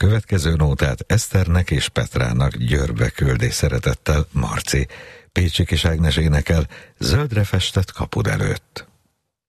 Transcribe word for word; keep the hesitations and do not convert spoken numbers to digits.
következő nótát Eszternek és Petrának Győrbe küldi szeretettel Marci. Pécsi Kis Ágnes énekel Zöldre festett kapud előtt.